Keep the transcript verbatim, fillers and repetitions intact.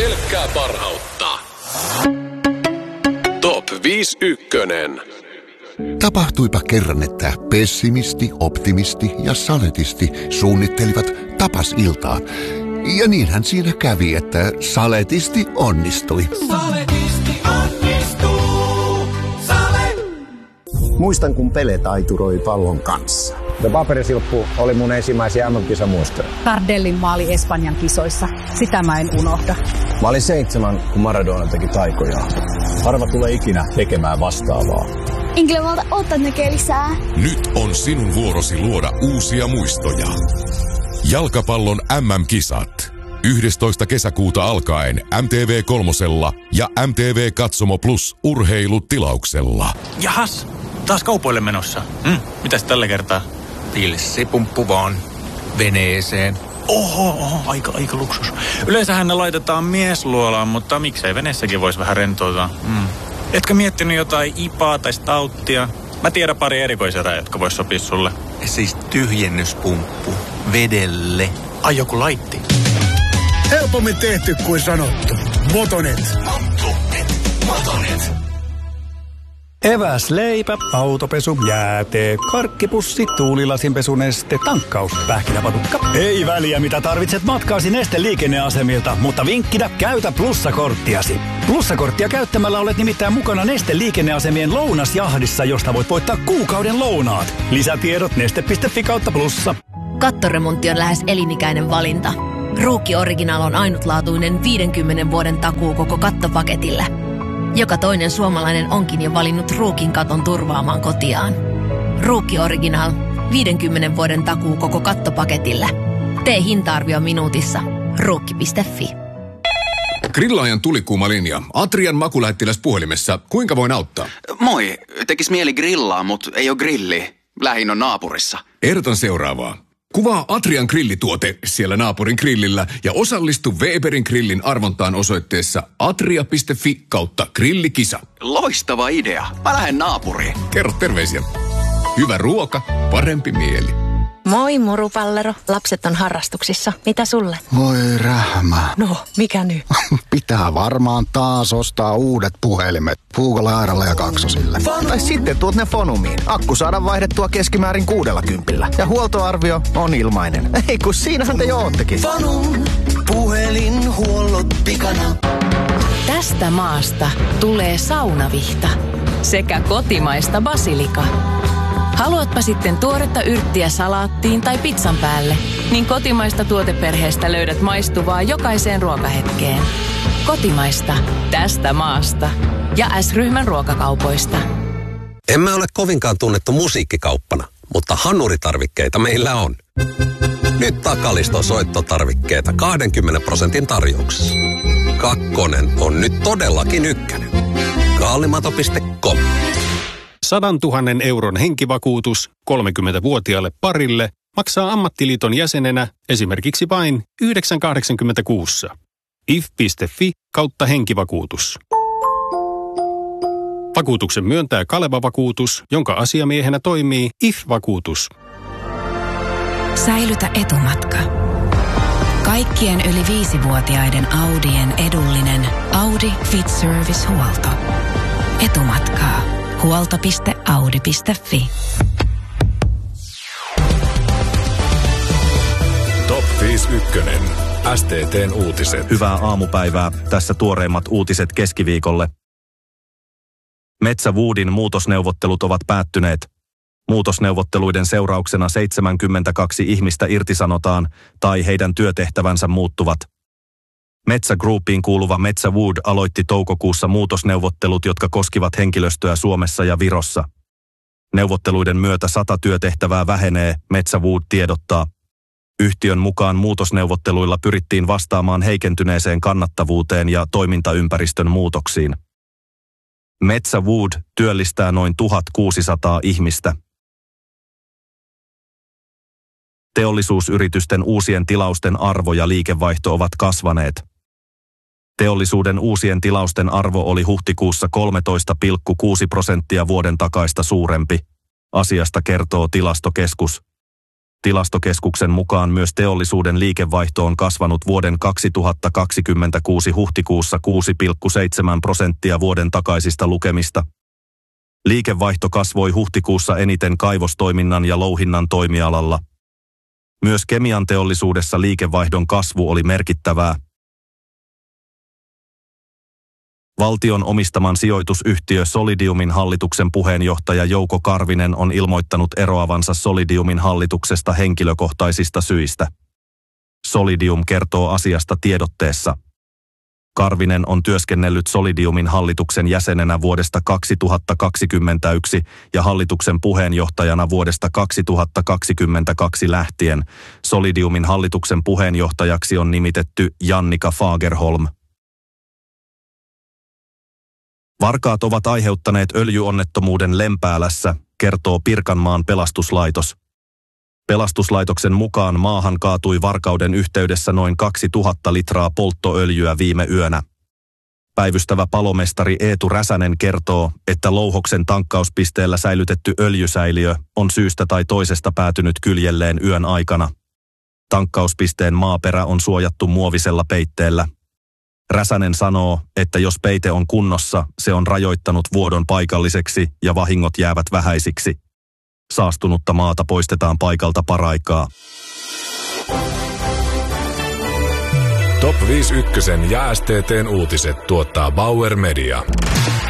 Pelkkää parhautta. Top viisi ykkönen. Tapahtuipa kerran, että pessimisti, optimisti ja saletisti suunnittelivat tapasiltaa. Ja niinhän siinä kävi, että saletisti onnistui. Saletisti onnistuu. Sale. Muistan, kun Pele taituroi pallon kanssa. Ja paperisilppu oli mun ensimmäisiä M M-kisamuistoja. Tardellin maali Espanjan kisoissa. Sitä mä en unohda. Mä olin seitsemän, kun Maradona teki taikoja. Harva tulee ikinä tekemään vastaavaa. Enkö valta ottaa näkee lisää? Nyt on sinun vuorosi luoda uusia muistoja. Jalkapallon M M-kisat. yhdestoista kesäkuuta alkaen M T V kolmosella ja M T V Katsomo Plus urheilutilauksella. Jahas, taas kaupoille menossa. Mm, mitäs tällä kertaa? Pilssipumppu vaan. Veneeseen. Oho, oho, aika, aika luksus. Yleensähän ne laitetaan miesluolaan, mutta miksei veneessäkin voisi vähän rentoutua. Mm. Etkö miettinyt jotain ipaa tai stauttia? Mä tiedän pari erikoiserää, jotka vois sopia sulle. Siis tyhjennyspumppu. Vedelle. Ai joku laitti. Helpommin tehty kuin sanottu. Motonet. Motonet. Motonet. Eväs, leipä, autopesu, jäätee, karkkipussi, tuulilasinpesuneste, tankkaus, pähkinäpatukka. Ei väliä mitä tarvitset matkaasi Neste liikenneasemilta, mutta vinkkinä käytä plussakorttiasi. Plussakorttia käyttämällä olet nimittäin mukana Neste liikenneasemien lounasjahdissa, josta voit voittaa kuukauden lounaat. Lisätiedot neste piste fi kautta plussa. Kattoremontti on lähes elinikäinen valinta. Ruukki Original on ainutlaatuinen viidenkymmenen vuoden takuu koko kattopaketille. Joka toinen suomalainen onkin jo valinnut Ruukin katon turvaamaan kotiaan. Ruukki Original. viidenkymmenen vuoden takuu koko kattopaketille. Tee hinta-arvio minuutissa. Ruukki piste fi. Grillaajan tulikuuma linja. Atrian makulähettiläs puhelimessa. Kuinka voin auttaa? Moi. Tekis mieli grillaa, mut ei oo grilli. Lähin on naapurissa. Ehdotan seuraavaa. Kuvaa Atrian grillituote siellä naapurin grillillä ja osallistu Weberin grillin arvontaan osoitteessa atria piste fi kautta grillikisa. Loistava idea. Mä lähden naapuriin. Kerro terveisiä. Hyvä ruoka, parempi mieli. Moi murupallero. Lapset on harrastuksissa. Mitä sulle? Voi rähmä. No, mikä nyt? Pitää varmaan taas ostaa uudet puhelimet. Puukolla, Airalla ja Kaksosille. Tai sitten tuot ne Fonumiin. Akku saadaan vaihdettua keskimäärin kuudella kympillä. Ja huoltoarvio on ilmainen. Ei kun siinähän te jo oottekin. Fonum. Puhelinhuollot pikana. Tästä maasta tulee saunavihta sekä kotimaista basilika. Haluatpa sitten tuoretta yrttiä salaattiin tai pizzan päälle, niin kotimaista tuoteperheestä löydät maistuvaa jokaiseen ruokahetkeen. Kotimaista, tästä maasta ja S-ryhmän ruokakaupoista. Emme ole kovinkaan tunnettu musiikkikauppana, mutta hanuritarvikkeita meillä on. Nyt Takaliston soittotarvikkeita kaksikymmentä prosentin tarjouksessa. Kakkonen on nyt todellakin ykkönen. Kaalimato piste com. Sadantuhannen euron henkivakuutus kolmekymmentävuotiaalle parille maksaa ammattiliiton jäsenenä esimerkiksi vain yhdeksän kahdeksankymmentäkuusi. if piste fi kautta henkivakuutus. Vakuutuksen myöntää Kaleva Vakuutus, jonka asiamiehenä toimii I F-vakuutus. Säilytä etumatka. Kaikkien yli viisivuotiaiden Audien edullinen Audi Fit Service-huolto. Etumatkaa. huolto piste audi piste fi. Top viisi ykkönen. S T T:n uutiset. Hyvää aamupäivää. Tässä tuoreimmat uutiset keskiviikolle. Metsä Woodin muutosneuvottelut ovat päättyneet. Muutosneuvotteluiden seurauksena seitsemänkymmentäkaksi ihmistä irtisanotaan tai heidän työtehtävänsä muuttuvat. Metsä Groupiin kuuluva Metsä Wood aloitti toukokuussa muutosneuvottelut, jotka koskivat henkilöstöä Suomessa ja Virossa. Neuvotteluiden myötä sata työtehtävää vähenee, Metsä Wood tiedottaa. Yhtiön mukaan muutosneuvotteluilla pyrittiin vastaamaan heikentyneeseen kannattavuuteen ja toimintaympäristön muutoksiin. Metsä Wood työllistää noin tuhatkuusisataa ihmistä. Teollisuusyritysten uusien tilausten arvo ja liikevaihto ovat kasvaneet. Teollisuuden uusien tilausten arvo oli huhtikuussa kolmetoista pilkku kuusi prosenttia vuoden takaista suurempi. Asiasta kertoo Tilastokeskus. Tilastokeskuksen mukaan myös teollisuuden liikevaihto on kasvanut vuoden kaksituhattakaksikymmentäkuusi huhtikuussa kuusi pilkku seitsemän prosenttia vuoden takaisista lukemista. Liikevaihto kasvoi huhtikuussa eniten kaivostoiminnan ja louhinnan toimialalla. Myös kemian teollisuudessa liikevaihdon kasvu oli merkittävää. Valtion omistaman sijoitusyhtiö Solidiumin hallituksen puheenjohtaja Jouko Karvinen on ilmoittanut eroavansa Solidiumin hallituksesta henkilökohtaisista syistä. Solidium kertoo asiasta tiedotteessa. Karvinen on työskennellyt Solidiumin hallituksen jäsenenä vuodesta kaksituhattakaksikymmentäyksi ja hallituksen puheenjohtajana vuodesta kaksituhattakaksikymmentäkaksi lähtien. Solidiumin hallituksen puheenjohtajaksi on nimitetty Jannika Fagerholm. Varkaat ovat aiheuttaneet öljyonnettomuuden Lempäälässä, kertoo Pirkanmaan pelastuslaitos. Pelastuslaitoksen mukaan maahan kaatui varkauden yhteydessä noin kaksituhatta litraa polttoöljyä viime yönä. Päivystävä palomestari Eetu Räsänen kertoo, että Louhoksen tankkauspisteellä säilytetty öljysäiliö on syystä tai toisesta päätynyt kyljelleen yön aikana. Tankkauspisteen maaperä on suojattu muovisella peitteellä. Räsänen sanoo, että jos peite on kunnossa, se on rajoittanut vuodon paikalliseksi ja vahingot jäävät vähäisiksi. Saastunutta maata poistetaan paikalta paraikaa. Top viisi ykkösen ja S T T:n uutiset tuottaa Bauer Media.